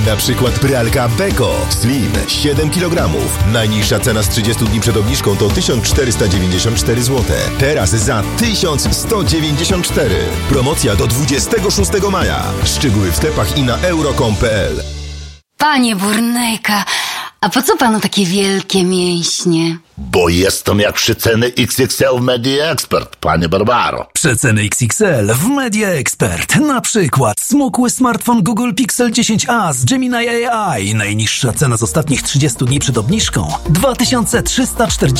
Na przykład pralka Beko Slim 7 kg. Najniższa cena z 30 dni przed obniżką to 1494 zł. Teraz za 1194. Promocja do 26 maja. Szczegóły w sklepach i na euro.com.pl. Panie Burnejka, a po co panu takie wielkie mięśnie? Bo jestem jak przeceny XXL w Media Expert, panie Barbaro. Przeceny XXL w Media Expert. Na przykład smukły smartfon Google Pixel 10a z Gemini AI. Najniższa cena z ostatnich 30 dni przed obniżką 2340